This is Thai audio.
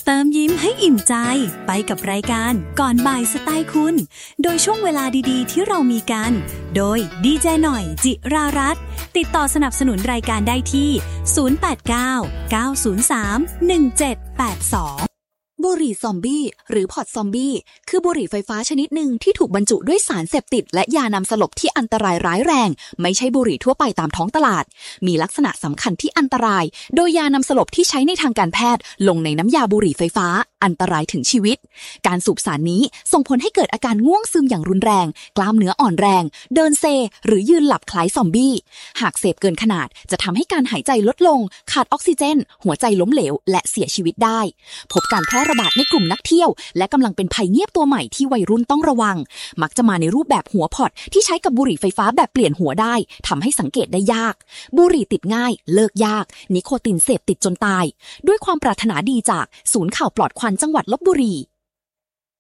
เติมยิ้มให้อิ่มใจไปกับรายการก่อนบ่ายสไตล์คุณโดยช่วงเวลาดีๆที่เรามีกันโดยดีเจหน่อยจิรารัตน์ติดต่อสนับสนุนรายการได้ที่0899031782 บุหรี่ซอมบี้หรือพอตซอมบี้คือบุหรี่ไฟฟ้าชนิดหนึ่งที่ถูกบรรจุด้วยสารเสพติดและยานำสลบที่อันตรายร้ายแรงไม่ใช่บุหรี่ทั่วไปตามท้องตลาดมีลักษณะสำคัญที่อันตรายโดยยานำสลบที่ใช้ในทางการแพทย์ลงในน้ำยาบุหรี่ไฟฟ้าอันตรายถึงชีวิตการสูบสารนี้ส่งผลให้เกิดอาการง่วงซึมอย่างรุนแรงกล้ามเนื้ออ่อนแรงเดินเซหรือยืนหลับคล้ายซอมบี้หากเสพเกินขนาดจะทำให้การหายใจลดลงขาดออกซิเจนหัวใจล้มเหลวและเสียชีวิตได้พบการแพร่ระบาดในกลุ่มนักเที่ยวและกำลังเป็นภัยเงียบตัวใหม่ที่วัยรุ่นต้องระวังมักจะมาในรูปแบบหัวพอตที่ใช้กับบุหรี่ไฟฟ้าแบบเปลี่ยนหัวได้ทำให้สังเกตได้ยากบุหรี่ติดง่ายเลิกยากนิโคตินเสพติดจนตายด้วยความปรารถนาดีจากศูนย์ข่าวปลอดควันจังหวัดลพบุรี